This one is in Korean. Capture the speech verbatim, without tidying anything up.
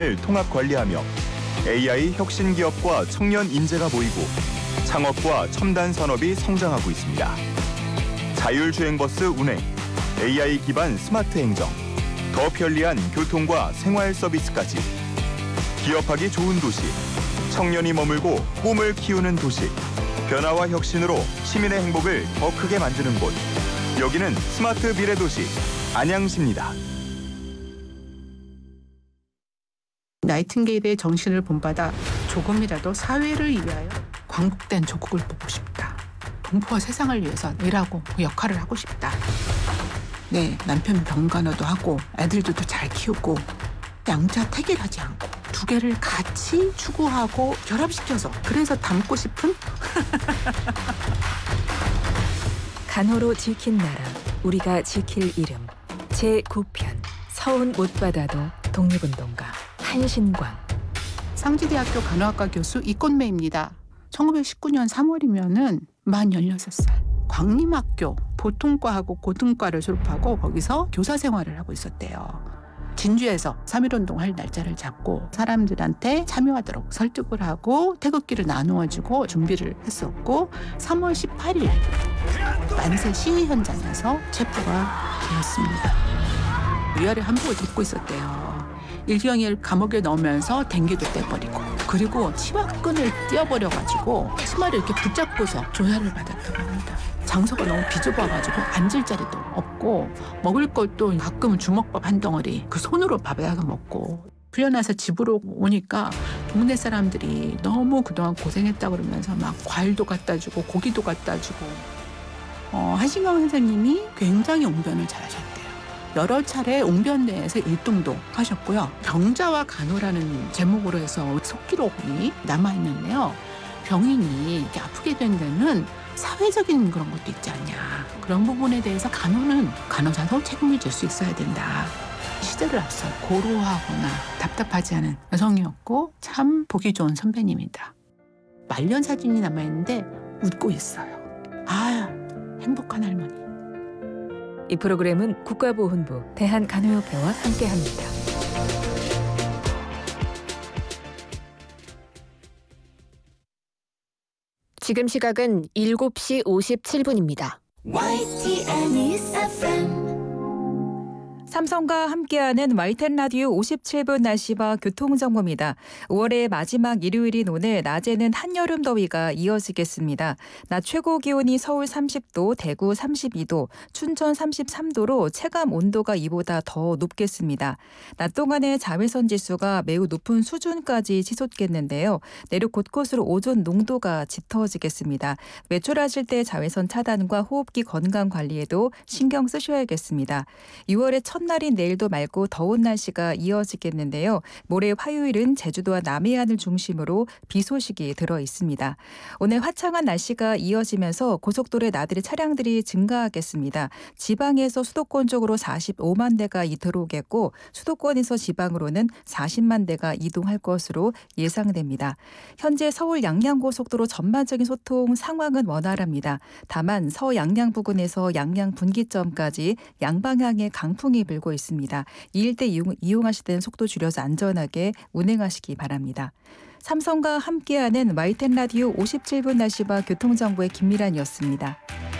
통합 관리하며 에이아이 혁신 기업과 청년 인재가 모이고 창업과 첨단 산업이 성장하고 있습니다. 자율주행버스 운행, 에이아이 기반 스마트 행정, 더 편리한 교통과 생활 서비스까지 기업하기 좋은 도시, 청년이 머물고 꿈을 키우는 도시, 변화와 혁신으로 시민의 행복을 더 크게 만드는 곳. 여기는 스마트 미래도시 안양시입니다. 나이팅게일의 정신을 본받아 조금이라도 사회를 위하여 광복된 조국을 보고 싶다. 동포와 세상을 위해서 일하고 그 역할을 하고 싶다. 네, 남편 병간호도 하고 애들도 잘 키우고 양자 택일하지 않고 두 개를 같이 추구하고 결합시켜서 그래서 닮고 싶은 간호로 지킨 나라, 우리가 지킬 이름. 제구 편 서운 못 받아도 독립운동가 한신광. 상지대학교 간호학과 교수 이꽃매입니다. 천구백십구 년 삼월이면은 만 열여섯 살. 광림학교 보통과하고 고등과를 졸업하고 거기서 교사 생활을 하고 있었대요. 진주에서 삼일운동 할 날짜를 잡고 사람들한테 참여하도록 설득을 하고 태극기를 나누어주고 준비를 했었고 삼월 십팔일 만세 시위 현장에서 체포가 되었습니다. 위아래 한복을 입고 있었대요. 일경일 감옥에 넣으면서 댕기도 떼버리고 그리고 치마끈을 띄어버려가지고 치마를 이렇게 붙잡고서 조사를 받았다고 합니다. 장소가 너무 비좁아가지고 앉을 자리도 없고 먹을 것도 가끔은 주먹밥 한 덩어리 그 손으로 밥에다가 먹고 풀려나서 집으로 오니까 동네 사람들이 너무 그동안 고생했다 그러면서 막 과일도 갖다 주고 고기도 갖다 주고 어, 한신광 선생님이 굉장히 웅변을 잘하셨대요. 여러 차례 웅변대회에서 일 등도 하셨고요. 병자와 간호라는 제목으로 해서 속기록이 남아있는데요. 병인이 이렇게 아프게 된 데는 사회적인 그런 것도 있지 않냐. 그런 부분에 대해서 간호는 간호사도 책임을 질 수 있어야 된다. 시대를 앞서 고루하거나 답답하지 않은 여성이었고 참 보기 좋은 선배님이다. 말년 사진이 남아있는데 웃고 있어요. 아, 행복한 할머니. 이 프로그램은 국가보훈부 대한간호협회와 함께합니다. 지금 시각은 일곱 시 오십칠 분입니다. 와이티엔 News 에프엠 삼성과 함께하는 와이티엔 라디오 오십칠 분 날씨와 교통정보입니다. 오월의 마지막 일요일인 오늘 낮에는 한여름 더위가 이어지겠습니다. 낮 최고 기온이 서울 삼십 도, 대구 삼십이 도, 춘천 삼십삼 도로 체감 온도가 이보다 더 높겠습니다. 낮 동안의 자외선 지수가 매우 높은 수준까지 치솟겠는데요. 내륙 곳곳으로 오존 농도가 짙어지겠습니다. 외출하실 때 자외선 차단과 호흡기 건강 관리에도 신경 쓰셔야겠습니다. 유월의 첫 첫날인 내일도 맑고 더운 날씨가 이어지겠는데요. 모레 화요일은 제주도와 남해안을 중심으로 비 소식이 들어 있습니다. 오늘 화창한 날씨가 이어지면서 고속도로에 나들이 차량들이 증가하겠습니다. 지방에서 수도권 쪽으로 사십오만 대가 들어오겠고 수도권에서 지방으로는 사십만 대가 이동할 것으로 예상됩니다. 현재 서울 양양고속도로 전반적인 소통 상황은 원활합니다. 다만 서양양 부근에서 양양 분기점까지 양방향의 강풍이 불고 있습니다. 이 일대 이용, 이용하실 때는 속도 줄여서 안전하게 운행하시기 바랍니다. 삼성과 함께하는 와이티엔 라디오 오십칠 분 날씨와 교통정보의 김미란이었습니다.